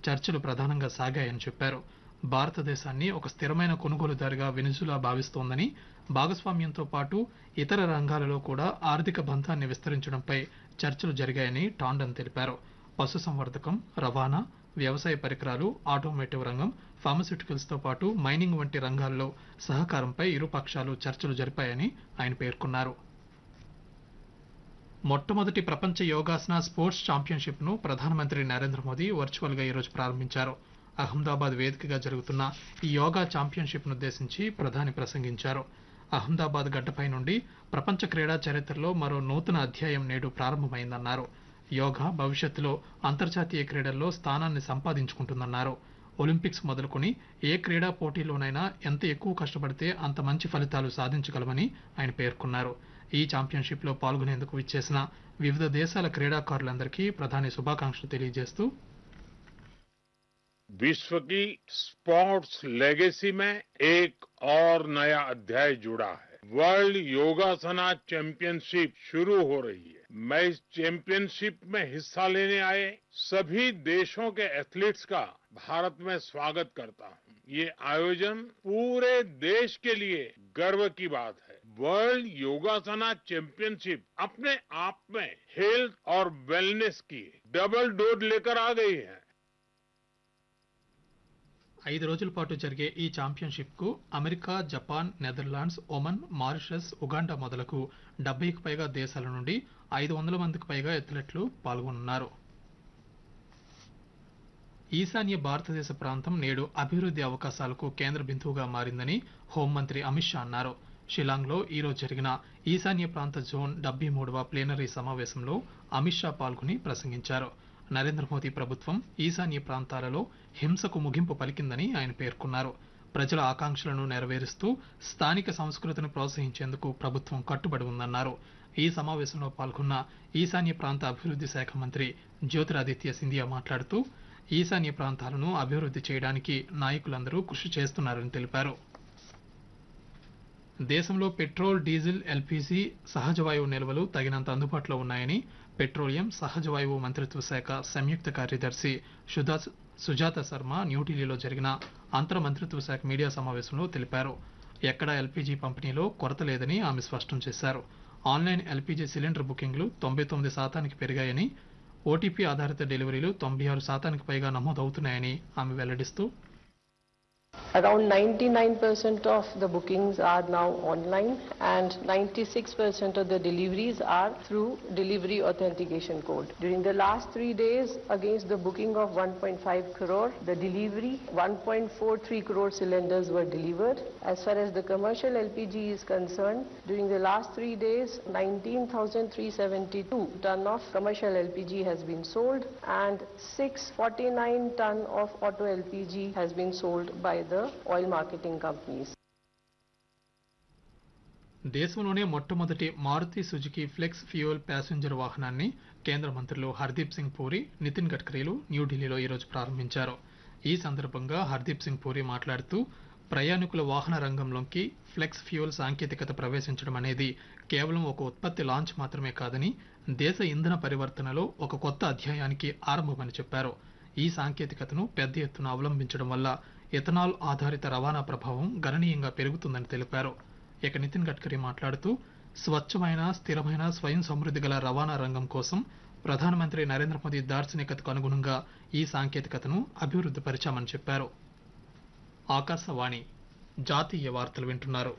చర్చలు ప్రధానంగా సాగాయని చెప్పారు. భారతదేశాన్ని ఒక స్థిరమైన కొనుగోలుదారుగా వెనిజులా భావిస్తోందని, భాగస్వామ్యంతో పాటు ఇతర రంగాలలో కూడా ఆర్థిక బంధాన్ని విస్తరించడంపై చర్చలు జరిగాయని టాండన్ తెలిపారు. పశుసంవర్ధకం, రవాణా, వ్యవసాయ పరికరాలు, ఆటోమోటివ్ రంగం, ఫార్మస్యూటికల్స్ తో పాటు మైనింగ్ వంటి రంగాల్లో సహకారంపై ఇరు పక్షాలు చర్చలు జరిపాయని ఆయన పేర్కొన్నారు. మొట్టమొదటి ప్రపంచ యోగాసన స్పోర్ట్స్ ఛాంపియన్షిప్ ను ప్రధానమంత్రి నరేంద్ర మోదీ వర్చువల్ గా ఈరోజు ప్రారంభించారు. అహ్మదాబాద్ వేదికగా జరుగుతున్న ఈ యోగా ఛాంపియన్షిప్ నుద్దేశించి ప్రధాని ప్రసంగించారు. అహ్మదాబాద్ గడ్డపై నుండి ప్రపంచ క్రీడా చరిత్రలో మరో నూతన అధ్యాయం నేడు ప్రారంభమైందన్నారు. యోగా భవిష్యత్తులో అంతర్జాతీయ క్రీడల్లో స్థానాన్ని సంపాదించుకుంటుందన్నారు. ఒలింపిక్స్ మొదలుకొని ఏ క్రీడా పోటీలోనైనా ఎంత ఎక్కువ కష్టపడితే అంత మంచి ఫలితాలు సాధించగలమని ఆయన పేర్కొన్నారు. ఈ ఛాంపియన్షిప్ లో పాల్గొనేందుకు విచ్చేసిన వివిధ దేశాల క్రీడాకారులందరికీ ప్రధాని శుభాకాంక్షలు తెలియజేస్తూ विश्व की स्पोर्ट्स लेगेसी में एक और नया अध्याय जुड़ा है। वर्ल्ड योगासना चैंपियनशिप शुरू हो रही है। मैं इस चैंपियनशिप में हिस्सा लेने आए सभी देशों के एथलीट्स का भारत में स्वागत करता हूं। ये आयोजन पूरे देश के लिए गर्व की बात है। वर्ल्ड योगासना चैंपियनशिप अपने आप में हेल्थ और वेलनेस की डबल डोज लेकर आ गई है। 5 రోజుల పాటు జరిగే ఈ ఛాంపియన్షిప్ కు America, Japan, Netherlands, Oman, Mauritius, Uganda మొదలకు 70కి పైగా దేశాల నుండి 500 మందికి పైగా అథ్లెట్లు పాల్గొనున్నారు. ఈశాన్య భారతదేశ ప్రాంతం నేడు అభివృద్ధి అవకాశాలకు కేంద్ర బిందువుగా మారిందని హోంమంత్రి అమిత్ షా అన్నారు. షిలాంగ్ లో ఈరోజు జరిగిన ఈశాన్య ప్రాంత జోన్ 73వ ప్లీనరీ సమావేశంలో అమిత్ షా పాల్గొని ప్రసంగించారు. నరేంద్ర మోదీ ప్రభుత్వం ఈశాన్య ప్రాంతాలలో హింసకు ముగింపు పలికిందని ఆయన పేర్కొన్నారు. ప్రజల ఆకాంక్షలను నెరవేరుస్తూ స్థానిక సంస్కృతిని ప్రోత్సహించేందుకు ప్రభుత్వం కట్టుబడి ఉందన్నారు. ఈ సమావేశంలో పాల్గొన్న ఈశాన్య ప్రాంత అభివృద్ధి శాఖ మంత్రి జ్యోతిరాదిత్య సింధియా మాట్లాడుతూ ఈశాన్య ప్రాంతాలను అభివృద్ధి చేయడానికి నాయకులందరూ కృషి చేస్తున్నారని తెలిపారు. దేశంలో పెట్రోల్, డీజిల్, ఎల్పీజీ, సహజ వాయువు నిల్వలు తగినంత అందుబాటులో ఉన్నాయని పెట్రోలియం, సహజ వాయువు మంత్రిత్వ శాఖ సంయుక్త కార్యదర్శి సుజాత శర్మ న్యూఢిల్లీలో జరిగిన అంతర్ మంత్రిత్వ శాఖ మీడియా సమావేశంలో తెలిపారు. ఎక్కడా ఎల్పీజీ పంపిణీలో కొరత లేదని ఆమె స్పష్టం చేశారు. ఆన్లైన్ ఎల్పీజీ సిలిండర్ బుకింగ్లు 99% పెరిగాయని, ఓటీపీ ఆధారిత డెలివరీలు 96% పైగా నమోదవుతున్నాయని ఆమె వెల్లడిస్తూ Around 99% of the bookings are now online and 96% of the deliveries are through delivery authentication code. During the last 3 days, against the booking of 1.5 crore, the delivery 1.43 crore cylinders were delivered. As far as the commercial LPG is concerned, during the last 3 days, 19,372 ton of commercial LPG has been sold and 649 ton of auto LPG has been sold by the oil marketing companies. దేశంలోనే మొట్టమొదటి Maruti Suzuki flex fuel passenger వాహనాన్ని కేంద్ర మంత్రులు హర్దీప్ సింగ్ పూరి, నితిన్ గడ్కరీలు న్యూఢిల్లీలో ఈరోజు ప్రారంభించారు. ఈ సందర్భంగా హర్దీప్ సింగ్ పూరి మాట్లాడుతూ ప్రయాణికుల వాహన రంగంలోకి ఫ్లెక్స్ ఫ్యూయల్ సాంకేతికత ప్రవేశించడం అనేది కేవలం ఒక ఉత్పత్తి లాంచ్ మాత్రమే కాదని దేశ ఇంధన పరివర్తనలో ఒక కొత్త అధ్యాయానికి ఆరంభమని చెప్పారు. ఈ సాంకేతికతను పెద్ద ఎత్తున అవలంబించడం వల్ల ఎథనాల్ ఆధారిత రవాణా ప్రభావం గణనీయంగా పెరుగుతుందని తెలిపారు. ఇక నితిన్ గడ్కరీ మాట్లాడుతూ స్వచ్ఛమైన, స్థిరమైన, స్వయం సమృద్ధి గల రవాణా రంగం కోసం ప్రధానమంత్రి నరేంద్ర మోదీ దార్శనికతకు అనుగుణంగా ఈ సాంకేతికతను అభివృద్ధి పరిచామని చెప్పారు. ఆకాశవాణి జాతీయ వార్తలు వింటున్నారు.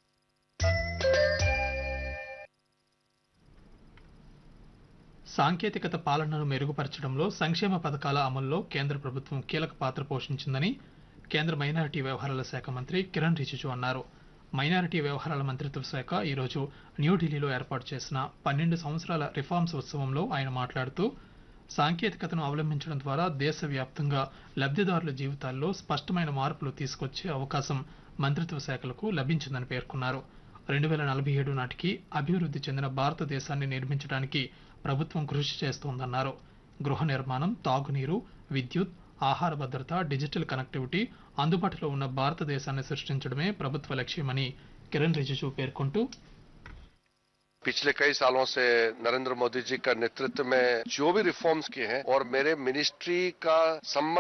సాంకేతికత పాలనను మెరుగుపరచడంలో సంక్షేమ పథకాల అమల్లో కేంద్ర ప్రభుత్వం కీలక పాత్ర పోషించిందని కేంద్ర మైనారిటీ వ్యవహారాల శాఖ మంత్రి కిరణ్ రిజిజు అన్నారు. మైనారిటీ వ్యవహారాల మంత్రిత్వ శాఖ ఈరోజు న్యూఢిల్లీలో ఏర్పాటు చేసిన 12 సంవత్సరాల రిఫార్మ్స్ ఉత్సవంలో ఆయన మాట్లాడుతూ సాంకేతికతను అవలంబించడం ద్వారా దేశవ్యాప్తంగా లబ్ధిదారుల జీవితాల్లో స్పష్టమైన మార్పులు తీసుకొచ్చే అవకాశం మంత్రిత్వ శాఖలకు లభించిందని పేర్కొన్నారు. 2047 నాటికి అభివృద్ధి చెందిన భారతదేశాన్ని నిర్మించడానికి ప్రభుత్వం కృషి చేస్తోందన్నారు. గృహ నిర్మాణం, తాగునీరు, విద్యుత్, ఆహార భద్రత, డిజిటల్ కనెక్టివిటీ అందుబాటులో ఉన్న భారతదేశాన్ని సృష్టించడమే ప్రభుత్వ లక్ష్యమని కిరణ్ రిజిజు పేర్కొంటూ पिछले कई सालों से नरेंद्र मोदी जी का नेतृत्व में जो भी रिफॉर्म्स किए हैं और मेरे मिनिस्ट्री का